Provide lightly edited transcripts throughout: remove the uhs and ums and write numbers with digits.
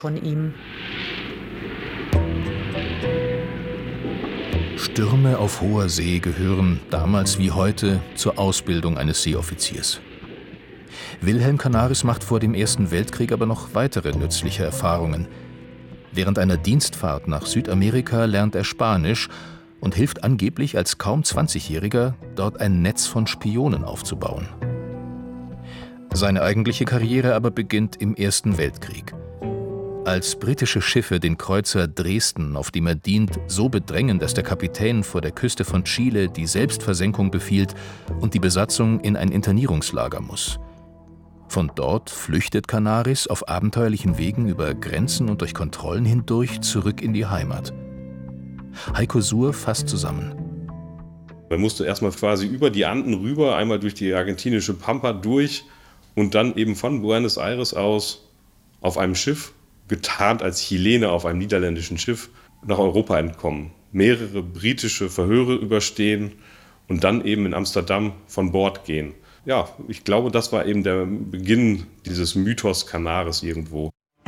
von ihm. Stürme auf hoher See gehören, damals wie heute, zur Ausbildung eines Seeoffiziers. Wilhelm Canaris macht vor dem Ersten Weltkrieg aber noch weitere nützliche Erfahrungen. Während einer Dienstfahrt nach Südamerika lernt er Spanisch und hilft angeblich als kaum 20-Jähriger, dort ein Netz von Spionen aufzubauen. Seine eigentliche Karriere aber beginnt im Ersten Weltkrieg. Als britische Schiffe den Kreuzer Dresden, auf dem er dient, so bedrängen, dass der Kapitän vor der Küste von Chile die Selbstversenkung befiehlt und die Besatzung in ein Internierungslager muss. Von dort flüchtet Canaris auf abenteuerlichen Wegen über Grenzen und durch Kontrollen hindurch zurück in die Heimat. Heiko Suhr fasst zusammen. Man musste erstmal quasi über die Anden rüber, einmal durch die argentinische Pampa durch und dann eben von Buenos Aires aus auf einem Schiff, getarnt als Chilene auf einem niederländischen Schiff, nach Europa entkommen. Mehrere britische Verhöre überstehen und dann eben in Amsterdam von Bord gehen. Ja, ich glaube, das war eben der Beginn dieses Mythos Canaris irgendwo.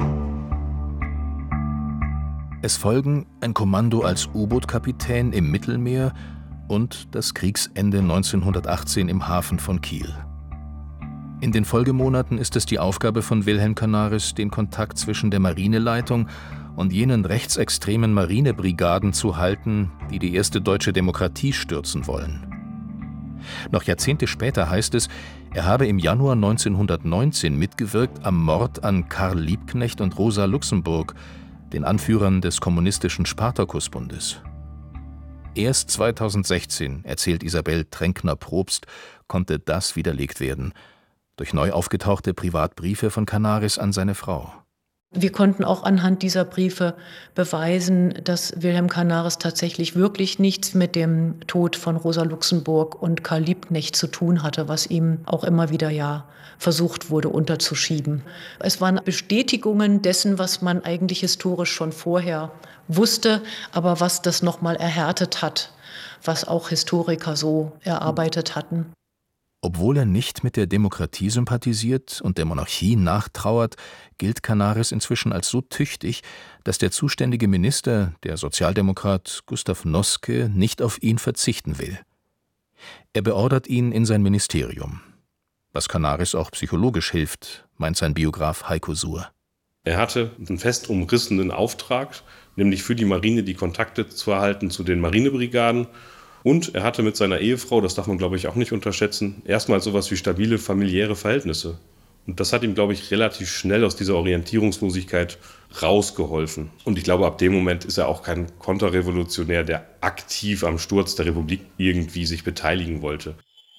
Es folgen ein Kommando als U-Boot-Kapitän im Mittelmeer und das Kriegsende 1918 im Hafen von Kiel. In den Folgemonaten ist es die Aufgabe von Wilhelm Canaris, den Kontakt zwischen der Marineleitung und jenen rechtsextremen Marinebrigaden zu halten, die die erste deutsche Demokratie stürzen wollen. Noch Jahrzehnte später heißt es, er habe im Januar 1919 mitgewirkt am Mord an Karl Liebknecht und Rosa Luxemburg, den Anführern des kommunistischen Spartakusbundes. Erst 2016, erzählt Isabel Tränkner-Probst, konnte das widerlegt werden, durch neu aufgetauchte Privatbriefe von Canaris an seine Frau. Wir konnten auch anhand dieser Briefe beweisen, dass Wilhelm Canaris tatsächlich wirklich nichts mit dem Tod von Rosa Luxemburg und Karl Liebknecht zu tun hatte, was ihm auch immer wieder versucht wurde unterzuschieben. Es waren Bestätigungen dessen, was man eigentlich historisch schon vorher wusste, aber was das nochmal erhärtet hat, was auch Historiker so erarbeitet hatten. Obwohl er nicht mit der Demokratie sympathisiert und der Monarchie nachtrauert, gilt Canaris inzwischen als so tüchtig, dass der zuständige Minister, der Sozialdemokrat Gustav Noske, nicht auf ihn verzichten will. Er beordert ihn in sein Ministerium. Was Canaris auch psychologisch hilft, meint sein Biograf Heiko Suhr. Er hatte einen fest umrissenen Auftrag, nämlich für die Marine die Kontakte zu erhalten zu den Marinebrigaden. Und er hatte mit seiner Ehefrau, das darf man glaube ich auch nicht unterschätzen, erstmals sowas wie stabile familiäre Verhältnisse. Und das hat ihm, glaube ich, relativ schnell aus dieser Orientierungslosigkeit rausgeholfen. Und ich glaube, ab dem Moment ist er auch kein Konterrevolutionär, der aktiv am Sturz der Republik irgendwie sich beteiligen wollte.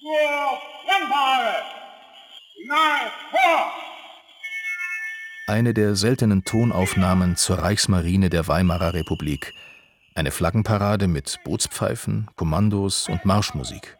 Eine der seltenen Tonaufnahmen zur Reichsmarine der Weimarer Republik. Eine Flaggenparade mit Bootspfeifen, Kommandos und Marschmusik.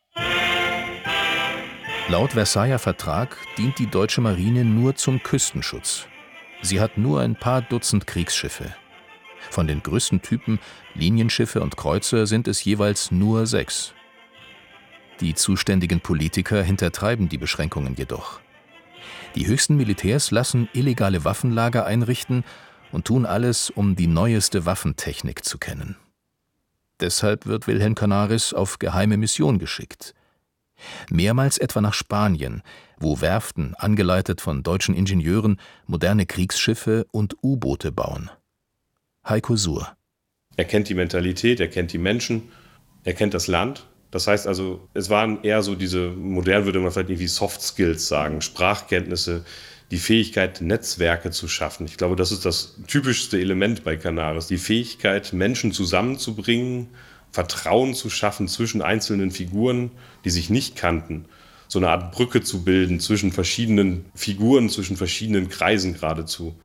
Laut Versailler Vertrag dient die deutsche Marine nur zum Küstenschutz. Sie hat nur ein paar Dutzend Kriegsschiffe. Von den größten Typen, Linienschiffe und Kreuzer, sind es jeweils nur 6. Die zuständigen Politiker hintertreiben die Beschränkungen jedoch. Die höchsten Militärs lassen illegale Waffenlager einrichten und tun alles, um die neueste Waffentechnik zu kennen. Deshalb wird Wilhelm Canaris auf geheime Mission geschickt. Mehrmals etwa nach Spanien, wo Werften, angeleitet von deutschen Ingenieuren, moderne Kriegsschiffe und U-Boote bauen. Heiko Suhr. Er kennt die Mentalität, er kennt die Menschen, er kennt das Land. Das heißt also, es waren eher so diese, modern würde man vielleicht irgendwie Soft Skills sagen, Sprachkenntnisse, die Fähigkeit, Netzwerke zu schaffen. Ich glaube, das ist das typischste Element bei Canaris. Die Fähigkeit, Menschen zusammenzubringen, Vertrauen zu schaffen zwischen einzelnen Figuren, die sich nicht kannten. So eine Art Brücke zu bilden zwischen verschiedenen Figuren, zwischen verschiedenen Kreisen geradezu.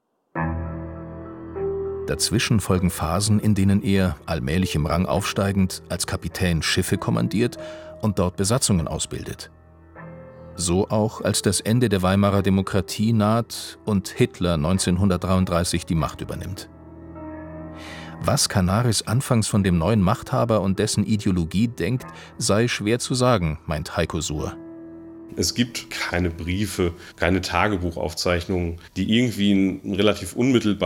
Dazwischen folgen Phasen, in denen er, allmählich im Rang aufsteigend, als Kapitän Schiffe kommandiert und dort Besatzungen ausbildet. So auch, als das Ende der Weimarer Demokratie naht und Hitler 1933 die Macht übernimmt. Was Canaris anfangs von dem neuen Machthaber und dessen Ideologie denkt, sei schwer zu sagen, meint Heiko Suhr. Es gibt keine Briefe, keine Tagebuchaufzeichnungen, die irgendwie einen relativ unmittelbaren